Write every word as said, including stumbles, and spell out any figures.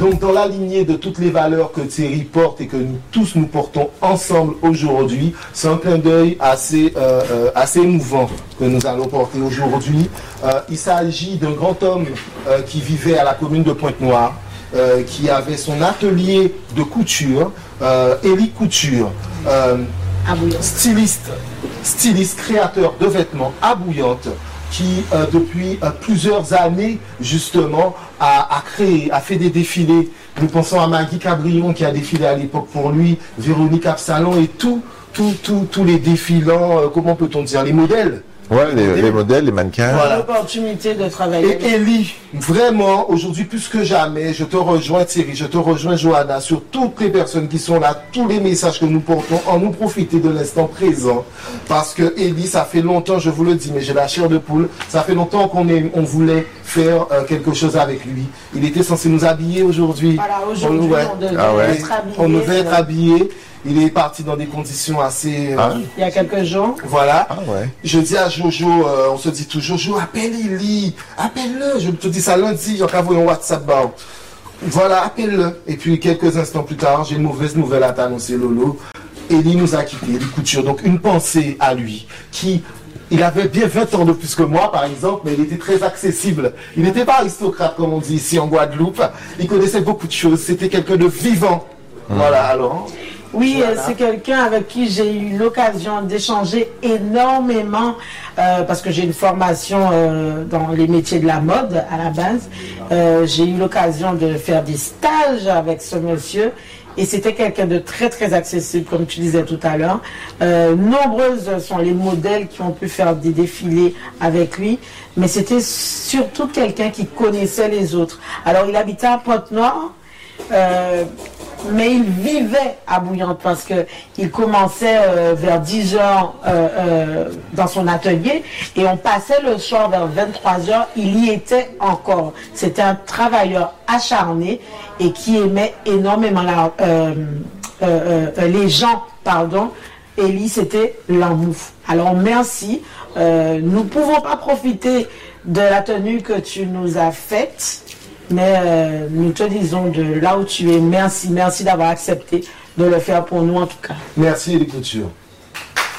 Donc, dans la lignée de toutes les valeurs que Thierry porte et que nous tous nous portons ensemble aujourd'hui, c'est un clin d'œil assez, euh, euh, assez émouvant que nous allons porter aujourd'hui. Euh, il s'agit d'un grand homme euh, qui vivait à la commune de Pointe-Noire, euh, qui avait son atelier de couture, euh, Élie Couture, euh, styliste, styliste, créateur de vêtements à Bouillante, qui euh, depuis euh, plusieurs années justement a, a créé, a fait des défilés. Nous pensons à Maggie Cabrion qui a défilé à l'époque pour lui, Véronique Absalon et tout, tout, tout, tous les défilants, euh, comment peut-on dire, les modèles. Ouais, les, les, les modèles, les mannequins. Voilà. L'opportunité de travailler. Et Élie, vraiment, aujourd'hui plus que jamais, je te rejoins Thierry, je te rejoins Johanna, sur toutes les personnes qui sont là, tous les messages que nous portons, en nous profiter de l'instant présent. Parce que Élie, ça fait longtemps, je vous le dis, mais j'ai la chair de poule, ça fait longtemps qu'on on voulait faire euh, quelque chose avec lui. Il était censé nous habiller aujourd'hui. Voilà, aujourd'hui, on, ouais. on devait ah ouais. être habillé. On devait être habillé. Il est parti dans des conditions assez... Ah. Euh, il y a quelques jours. Voilà. Ah ouais. Je dis à Jojo, euh, on se dit toujours, Jojo, appelle Élie, appelle-le. Je te dis ça lundi, en envoyé un WhatsApp. Bah. Voilà, appelle-le. Et puis quelques instants plus tard, j'ai une mauvaise nouvelle à t'annoncer, Lolo. Élie nous a quittés, Élie Couture. Donc une pensée à lui, qui... Il avait bien vingt ans de plus que moi, par exemple, mais il était très accessible. Il n'était pas aristocrate, comme on dit ici en Guadeloupe. Il connaissait beaucoup de choses. C'était quelqu'un de vivant. Mmh. Voilà, alors... Oui, voilà. C'est quelqu'un avec qui j'ai eu l'occasion d'échanger énormément euh, parce que j'ai une formation euh, dans les métiers de la mode à la base. Euh, j'ai eu l'occasion de faire des stages avec ce monsieur et c'était quelqu'un de très très accessible comme tu disais tout à l'heure. Euh, nombreuses sont les modèles qui ont pu faire des défilés avec lui, mais c'était surtout quelqu'un qui connaissait les autres. Alors il habitait à Pointe-Noire. Euh, mais il vivait à Bouillante parce que il commençait euh, vers dix heures euh, euh, dans son atelier et on passait le soir vers vingt-trois heures, il y était encore. C'était un travailleur acharné et qui aimait énormément la, euh, euh, euh, les gens, pardon. Élie, c'était l'amour. Alors merci, euh, nous ne pouvons pas profiter de la tenue que tu nous as faite. Mais euh, nous te disons de là où tu es, merci, merci d'avoir accepté de le faire pour nous en tout cas. Merci Élie Couture.